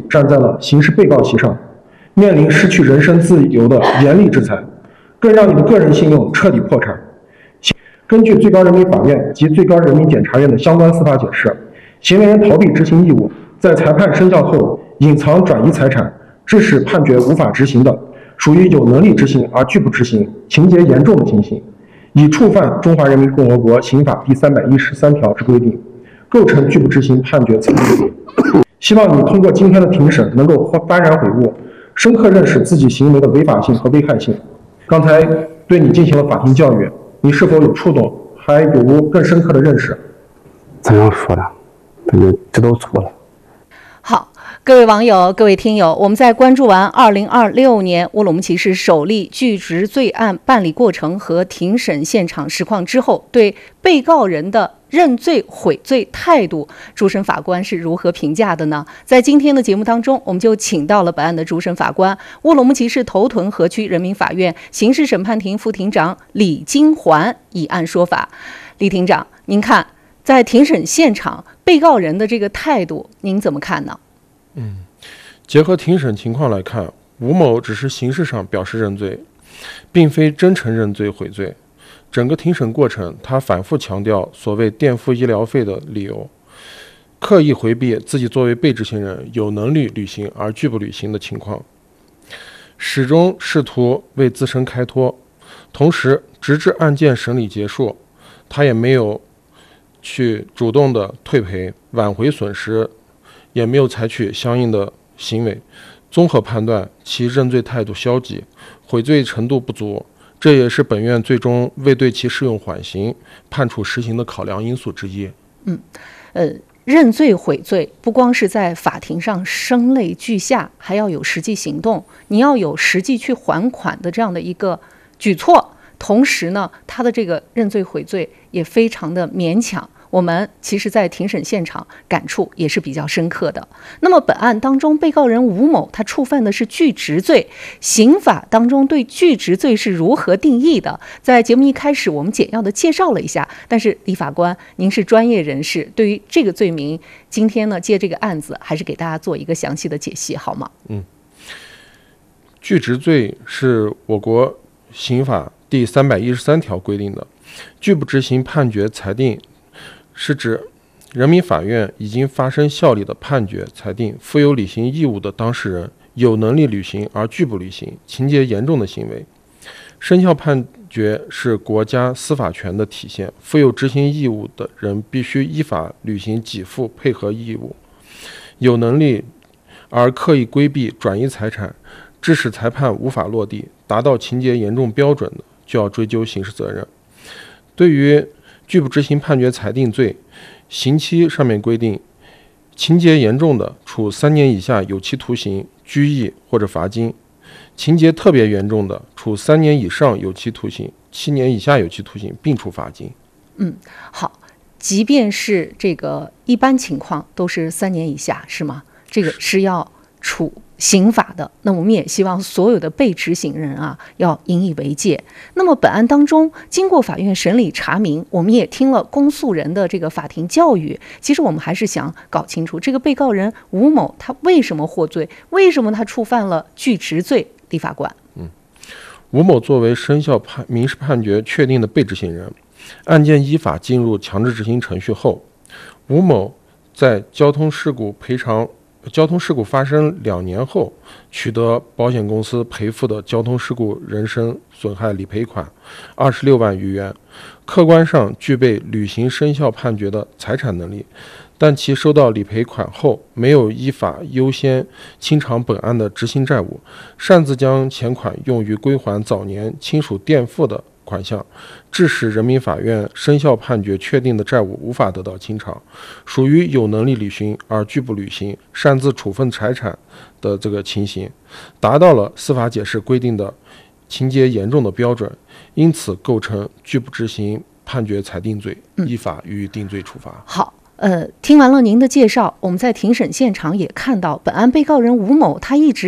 站在了刑事被告席上，面临失去人身自由的严厉制裁，更让你的个人信用彻底破产。根据最高人民法院及最高人民检察院的相关司法解释，行为人逃避执行义务，在裁判生效后隐藏转移财产，致使判决无法执行的，属于有能力执行而拒不执行，情节严重的情形，已触犯《中华人民共和国刑法》第313条之规定，构成拒不执行判决裁定罪。希望你通过今天的庭审能够幡然悔悟，深刻认识自己行为的违法性和危害性。刚才对你进行了法庭教育，你是否有触动，还有无更深刻的认识？ 怎样说的？这都错了。 好，各位网友、各位听友，我们在关注完2026年乌鲁木齐市首例拒执罪案办理过程和庭审现场实况之后，对被告人的认罪悔罪态度，主审法官是如何评价的呢？在今天的节目当中，我们就请到了本案的主审法官，乌鲁木齐市头屯河区人民法院刑事审判庭副庭长李金环以案说法。李庭长，您看，在庭审现场，被告人的这个态度，您怎么看呢？ 结合庭审情况来看，吴某只是形式上表示认罪，并非真诚认罪悔罪。整个庭审过程，他反复强调所谓垫付医疗费的理由，刻意回避自己作为被执行人有能力履行而拒不履行的情况，始终试图为自身开脱。同时，直至案件审理结束，他也没有去主动的退赔挽回损失，也没有采取相应的行为。综合判断，其认罪态度消极，悔罪程度不足，这也是本院最终未对其适用缓刑判处实刑的考量因素之一。 认罪悔罪不光是在法庭上声泪俱下，还要有实际行动，你要有实际去还款的这样的一个举措。同时呢，他的这个认罪悔罪也非常的勉强，我们其实在庭审现场感触也是比较深刻的。那么本案当中，被告人吴某他触犯的是拒执罪，刑法当中对拒执罪是如何定义的？在节目一开始我们简要的介绍了一下，但是李法官您是专业人士，对于这个罪名，今天呢借这个案子还是给大家做一个详细的解析好吗？ 拒执罪是我国刑法第313条规定的，拒不执行判决裁定，是指人民法院已经发生效力的判决裁定，负有履行义务的当事人有能力履行而拒不履行，情节严重的行为。生效判决是国家司法权的体现，负有执行义务的人必须依法履行给付配合义务，有能力而刻意规避转移财产，致使裁判无法落地，达到情节严重标准的，就要追究刑事责任。对于拒不执行判决裁定罪，刑期上面规定，情节严重的，处3年以下有期徒刑、拘役或者罚金；情节特别严重的，处3年以上有期徒刑、7年以下有期徒刑，并处罚金。 好，即便是这个一般情况都是3年以下，是吗？这个是要处刑法的。那我们也希望所有的被执行人啊，要引以为戒。那么本案当中，经过法院审理查明，我们也听了公诉人的这个法庭教育，其实我们还是想搞清楚这个被告人吴某他为什么获罪，为什么他触犯了拒执罪？李法官， 吴某作为生效民事判决确定的被执行人，案件依法进入强制执行程序后，吴某在交通事故发生2年后，取得保险公司赔付的交通事故人身损害理赔款26万余元，客观上具备履行生效判决的财产能力，但其收到理赔款后，没有依法优先清偿本案的执行债务，擅自将钱款用于归还早年亲属垫付的款项，致使人民法院生效判决确定的债务无法得到清偿，属于有能力履行而拒不履行，擅自处分财产的这个情形，达到了司法解释规定的情节严重的标准，因此构成拒不执行判决裁定罪，依法予以定罪处罚。 好。听完了您的介绍，我们在庭审现场也看到，本案被告人吴某他一直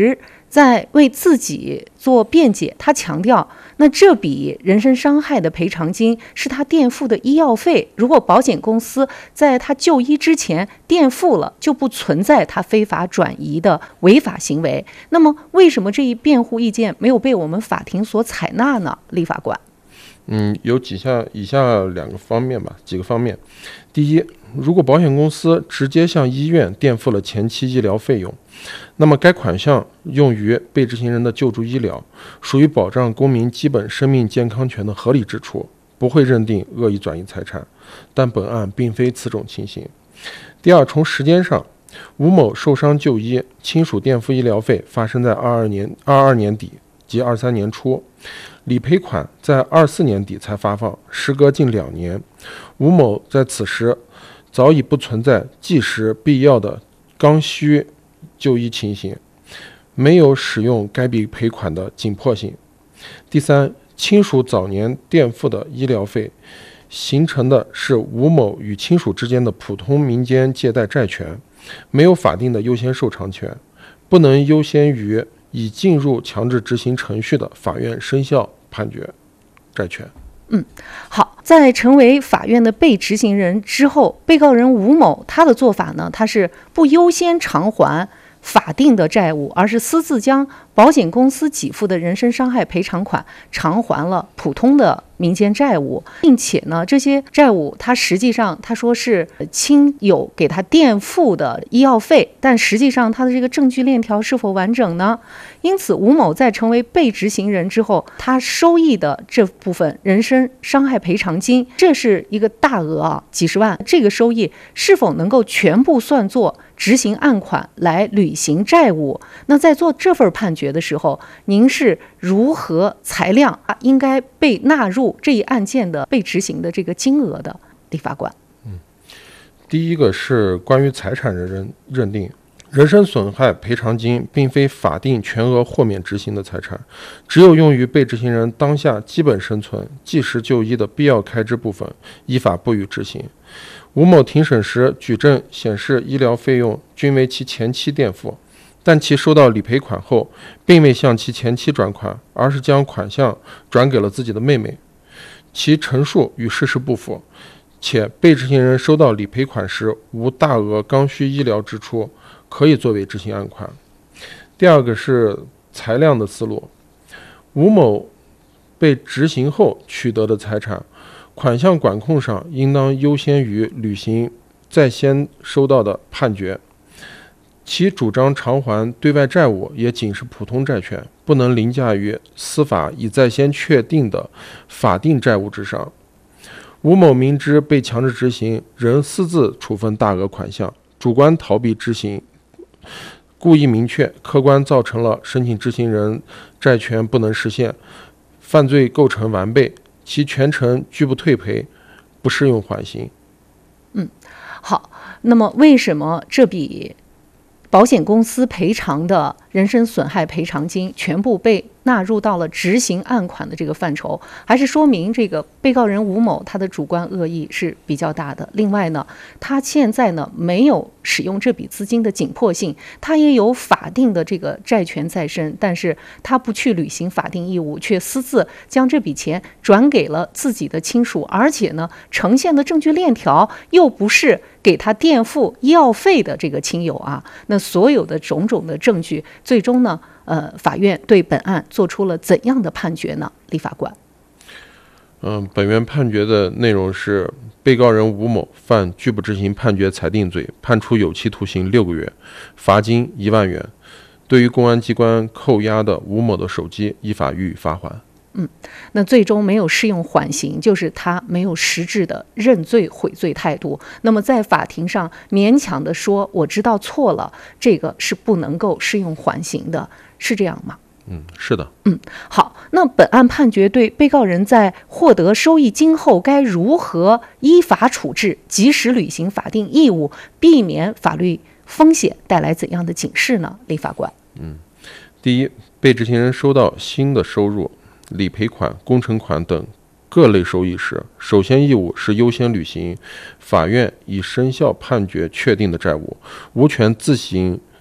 在为自己做辩解，他强调，那这笔人身伤害的赔偿金是他垫付的医药费，如果保险公司在他就医之前垫付了，就不存在他非法转移的违法行为。那么为什么这一辩护意见没有被我们法庭所采纳呢？立法官。 有以下几个方面。第一，如果保险公司直接向医院垫付了前期医疗费用，那么该款项用于被执行人的救助医疗，属于保障公民基本生命健康权的合理支出，不会认定恶意转移财产。但本案并非此种情形。第二，从时间上，吴某受伤就医，亲属垫付医疗费发生在22年底及23年初，理赔款在24年底才发放，时隔近2年。吴某在此时早已不存在即时必要的刚需就医情形，没有使用该笔赔款的紧迫性。第三，亲属早年垫付的医疗费形成的是吴某与亲属之间的普通民间借贷债权，没有法定的优先受偿权，不能优先于已进入强制执行程序的法院生效判决债权。 好，在成为法院的被执行人之后，被告人吴某他的做法呢，他是不优先偿还法定的债务，而是私自将保险公司给付的人身伤害赔偿款偿还了普通的民间债务，并且呢，这些债务他实际上他说是亲友给他垫付的医药费，但实际上他的这个证据链条是否完整呢？因此，吴某在成为被执行人之后，他收益的这部分人身伤害赔偿金，这是一个大额啊，几十万，这个收益是否能够全部算作执行案款来履行债务？那在做这份判决的时候，您是如何裁量应该被纳入这一案件的被执行的这个金额的？立法官。 第一个是关于财产认定，人身损害赔偿金并非法定全额豁免执行的财产，只有用于被执行人当下基本生存、即时就医的必要开支部分，依法不予执行。吴某庭审时举证显示，医疗费用均为其前妻垫付，但其收到理赔款后，并未向其前妻转款，而是将款项转给了自己的妹妹，其陈述与事实不符，且被执行人收到理赔款时无大额刚需医疗支出，可以作为执行案款。第二个是裁量的思路，吴某被执行后取得的财产，款项管控上应当优先于履行在先收到的判决，其主张偿还对外债务也仅是普通债权，不能凌驾于司法已在先确定的法定债务之上。吴某明知被强制执行，仍私自处分大额款项，主观逃避执行，故意明确、客观造成了申请执行人债权不能实现，犯罪构成完备，其全程拒不退赔，不适用缓刑。 好，那么为什么这笔保险公司赔偿的人身损害赔偿金全部被纳入到了执行案款的这个范畴，还是说明这个被告人吴某他的主观恶意是比较大的。另外呢，他现在呢没有使用这笔资金的紧迫性，他也有法定的这个债权在身，但是他不去履行法定义务，却私自将这笔钱转给了自己的亲属，而且呢呈现的证据链条又不是给他垫付医药费的这个亲友啊，那所有的种种的证据，最终呢法院对本案做出了怎样的判决呢？立法官。 本院判决的内容是，被告人吴某犯拒不执行判决裁定罪，判处有期徒刑6个月，罚金1万元。对于公安机关扣押的吴某的手机，依法予以发还。 那最终没有适用缓刑，就是他没有实质的认罪悔罪态度。那么在法庭上勉强的说我知道错了，这个是不能够适用缓刑的，是这样吗？ 是的。 好，那本案判决对被告人在获得收益金后该如何依法处置，及时履行法定义务，避免法律风险带来怎样的警示呢？立法官。 第一，被执行人收到新的收入、理赔款、工程款等各类收益时，首先义务是优先履行法院已生效判决确定的债务，无权自行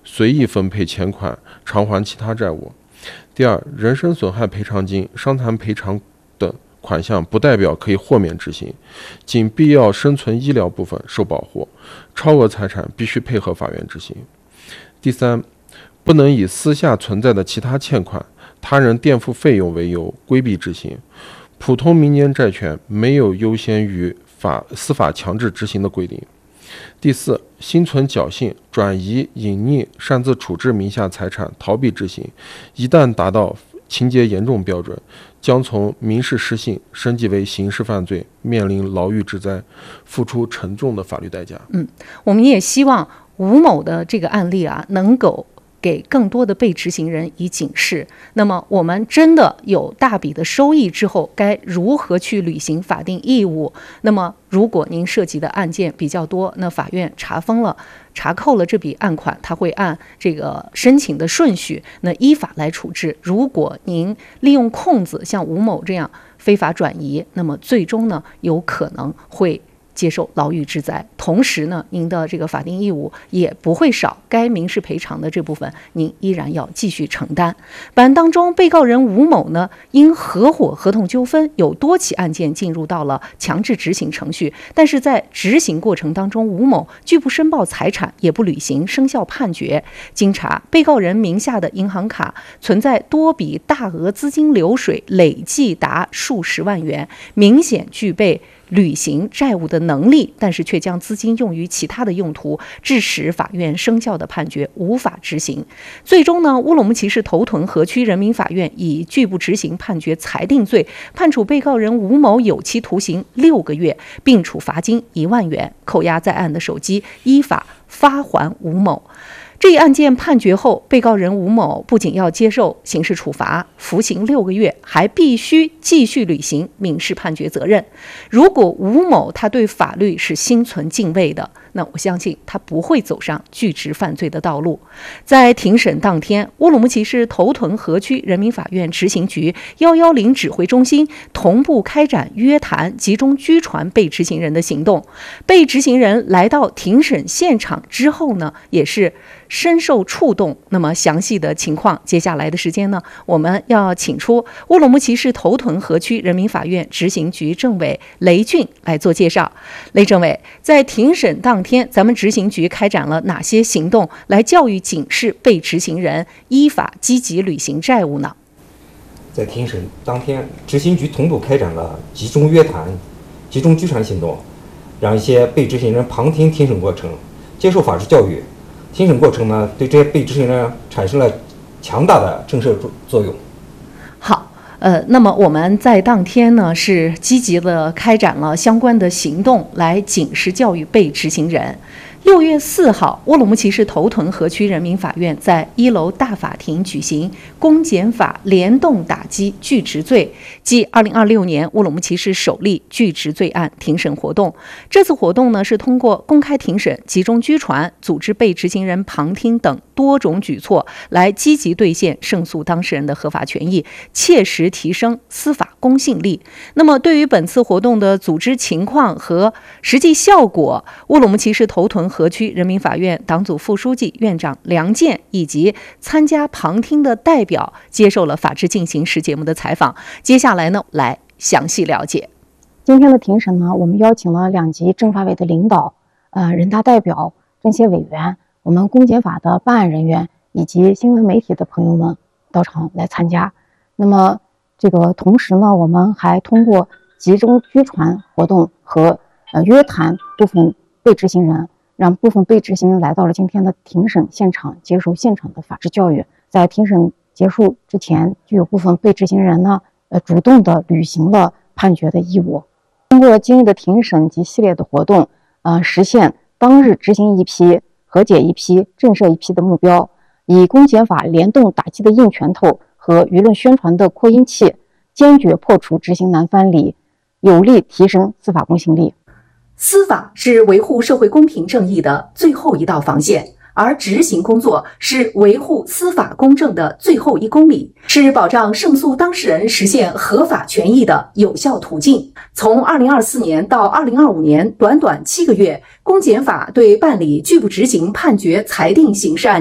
随意分配钱款偿还其他债务。第二，人身损害赔偿金、伤残赔偿等款项不代表可以豁免执行，仅必要生存医疗部分受保护，超额财产必须配合法院执行。第三，不能以私下存在的其他欠款、他人垫付费用为由规避执行。普通民间债权没有优先于司法强制执行的规定。第四，心存侥幸、转移、隐匿、擅自处置名下财产，逃避执行，一旦达到情节严重标准，将从民事失信升级为刑事犯罪，面临牢狱之灾，付出沉重的法律代价。 我们也希望吴某的这个案例啊，能够给更多的被执行人以警示。那么我们真的有大笔的收益之后，该如何去履行法定义务？那么如果您涉及的案件比较多，那法院查扣了这笔案款，他会按这个申请的顺序，那依法来处置。如果您利用空子像吴某这样非法转移，那么最终呢，有可能会接受牢狱之灾。同时呢，您的这个法定义务也不会少，该民事赔偿的这部分您依然要继续承担。本案当中，被告人吴某呢，因合伙合同纠纷，有多起案件进入到了强制执行程序，但是在执行过程当中，吴某拒不申报财产，也不履行生效判决。经查，被告人名下的银行卡存在多笔大额资金流水，累计达数十万元，明显具备履行债务的能力，但是却将资金用于其他的用途，致使法院生效的判决无法执行。最终呢，乌鲁木齐市头屯河区人民法院以拒不执行判决裁定罪，判处被告人吴某有期徒刑6个月，并处罚金1万元，扣押在案的手机，依法发还吴某。这一案件判决后，被告人吴某不仅要接受刑事处罚，服刑6个月，还必须继续履行民事判决责任。如果吴某他对法律是心存敬畏的，那我相信他不会走上拒执犯罪的道路。在庭审当天，乌鲁木齐市头屯河区人民法院执行局110指挥中心同步开展约谈、集中拘传被执行人的行动。被执行人来到庭审现场之后呢，也是深受触动。那么详细的情况，接下来的时间呢，我们要请出乌鲁木齐市头屯河区人民法院执行局政委雷俊来做介绍。雷政委，在庭审当天，咱们执行局开展了哪些行动来教育警示被执行人依法积极履行债务呢？ 在庭审当天，执行局同步开展了集中约谈、集中拘传行动，让一些被执行人旁听庭审过程，接受法治教育。庭审过程呢，对这些被执行人产生了强大的震慑作用。 好，那么我们在当天呢，是积极的开展了相关的行动，来警示教育被执行人。6月4号，乌鲁木齐市头屯河区人民法院在1楼大法庭举行公检法联动打击拒执罪暨2026年乌鲁木齐市首例拒执罪案庭审活动。这次活动呢，是通过公开庭审、集中拘传、组织被执行人旁听等多种举措，来积极兑现胜诉当事人的合法权益，切实提升司法公信力。那么，对于本次活动的组织情况和实际效果，乌鲁木齐市头屯河区人民法院党组副书记、院长梁健以及参加旁听的代表接受了《法治进行时》节目的采访。接下来呢，来详细了解。 今天的庭审呢，我们邀请了2级政法委的领导、人大代表、政协委员、我们公检法的办案人员以及新闻媒体的朋友们到场来参加。那么同时呢，我们还通过集中拘传活动和约谈部分被执行人，让部分被执行人来到了今天的庭审现场，接受现场的法治教育。在庭审结束之前，就有部分被执行人呢，主动的履行了判决的义务。通过今日的庭审及系列的活动，实现当日执行一批、和解一批、震慑一批的目标，以公检法联动打击的硬拳头和舆论宣传的扩音器，坚决破除执行难翻理，有力提升司法公信力。 司法是维护社会公平正义的最后一道防线，而执行工作是维护司法公正的最后1公里，是保障胜诉当事人实现合法权益的有效途径。从2024年到2025年短短7个月，公检法对办理拒不执行判决裁定刑事案件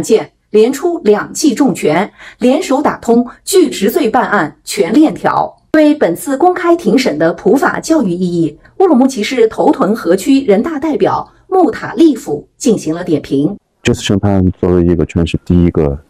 连出2记重拳，联手打通巨执罪办案全链条。对本次公开庭审的普法教育意义，乌鲁木齐市头屯河区人大代表穆塔利夫进行了点评。 这次审判作为一个全市第一个